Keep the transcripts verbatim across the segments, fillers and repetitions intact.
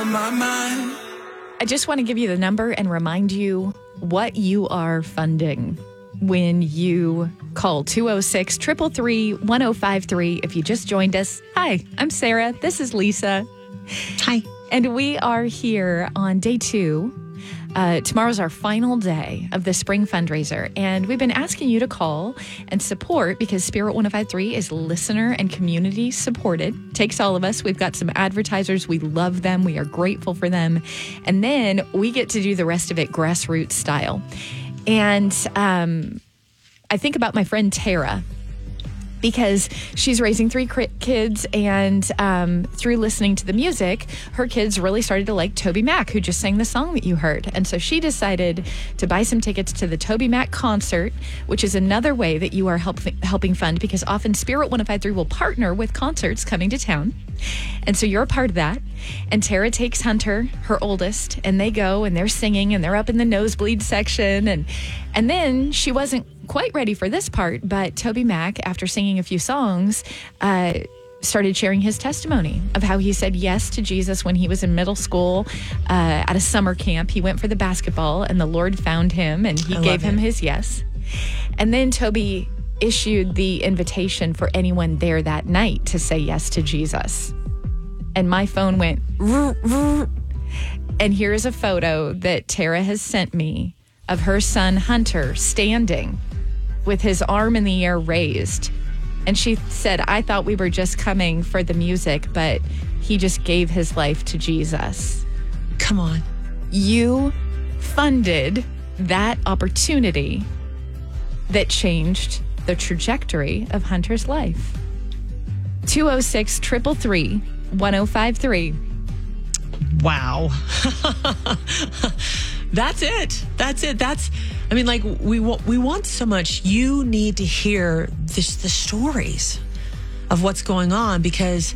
on my mind. I just want to give you the number and remind you what you are funding when you call two oh six, three three three, one oh five three. If you just joined us, hi, I'm Sarah. This is Lisa. Hi. And we are here on day two. Uh, tomorrow's our final day of the spring fundraiser, and we've been asking you to call and support because Spirit one oh five three is listener and community supported. Takes all of us. We've got some advertisers. We love them. We are grateful for them. And then we get to do the rest of it grassroots style. And um, I think about my friend Tara, because she's raising three kids, and um, through listening to the music, her kids really started to like Toby Mac, who just sang the song that you heard. And so she decided to buy some tickets to the Toby Mac concert, which is another way that you are help, helping fund, because often Spirit one oh five three will partner with concerts coming to town. And so you're a part of that. And Tara takes Hunter, her oldest, and they go and they're singing and they're up in the nosebleed section. And and then she wasn't quite ready for this part, but Toby Mac, after singing a few songs, uh, started sharing his testimony of how he said yes to Jesus when he was in middle school uh, at a summer camp. He went for the basketball and the Lord found him and he I gave him it. his yes. And then Toby issued the invitation for anyone there that night to say yes to Jesus. And my phone went, vroom, vroom. And here's a photo that Tara has sent me of her son Hunter standing with his arm in the air raised. And she said, I thought we were just coming for the music, but he just gave his life to Jesus. Come on. You funded that opportunity that changed the trajectory of Hunter's life. two oh six, three three three, one oh five three. Wow. That's it. That's it. That's, I mean, like, we want, we want so much. You need to hear this, the stories of what's going on, because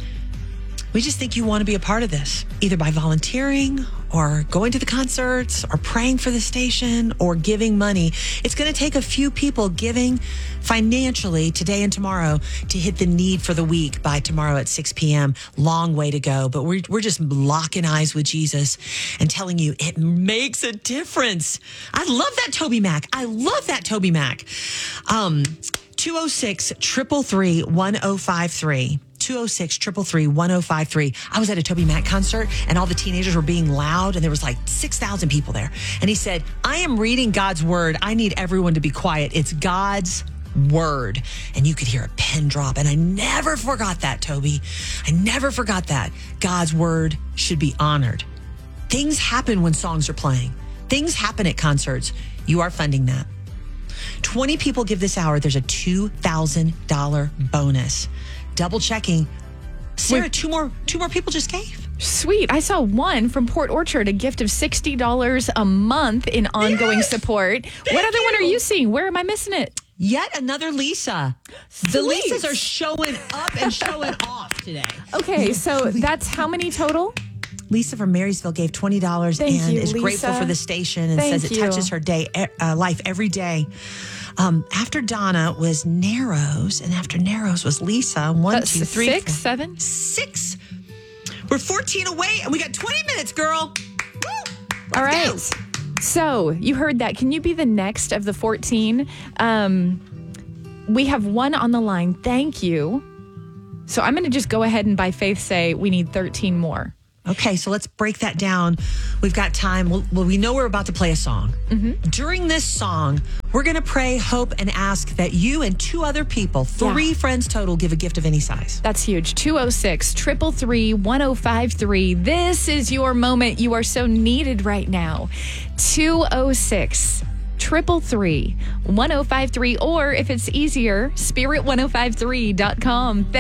we just think you want to be a part of this, either by volunteering or going to the concerts or praying for the station or giving money. It's going to take a few people giving financially today and tomorrow to hit the need for the week by tomorrow at six p.m. Long way to go. But we're, we're just locking eyes with Jesus and telling you it makes a difference. I love that Toby Mac. I love that Toby Mac. Um, two oh six, three three three, one oh five three. two oh six, three three three, one oh five three. I was at a Toby Mac concert and all the teenagers were being loud and there was like six thousand people there. And he said, I am reading God's word. I need everyone to be quiet. It's God's word. And you could hear a pin drop. And I never forgot that, Toby. I never forgot that. God's word should be honored. Things happen when songs are playing. Things happen at concerts. You are funding that. twenty people give this hour. There's a two thousand dollars bonus. Double checking. Sarah, Wait. two more two more people just gave. Sweet. I saw one from Port Orchard, a gift of sixty dollars a month in ongoing Yes! support. Thank What other one are you. you seeing? Where am I missing it? Yet another Lisa. The Sweet. Lisas are showing up and showing off today. Okay, so that's how many total? Lisa from Marysville gave twenty dollars Thank and you, is Lisa. grateful for the station and Thank says it you. touches her day uh, life every day. Um, after Donna was Narrows, and after Narrows was Lisa. One, That's two, three, six, four, seven? six. We're fourteen away, and we got twenty minutes, girl. Woo! Let's All right. go. So you heard that. Can you be the next of the fourteen? Um, we have one on the line. Thank you. So I'm going to just go ahead and by faith say we need thirteen more. Okay, so let's break that down. We've got time. Well, well we know we're about to play a song. Mm-hmm. During this song, we're going to pray, hope, and ask that you and two other people, three Yeah. friends total, give a gift of any size. That's huge. two oh six, three three three, one oh five three. This is your moment. You are so needed right now. two oh six, three three three, one oh five three. Or if it's easier, spirit one oh five three dot com.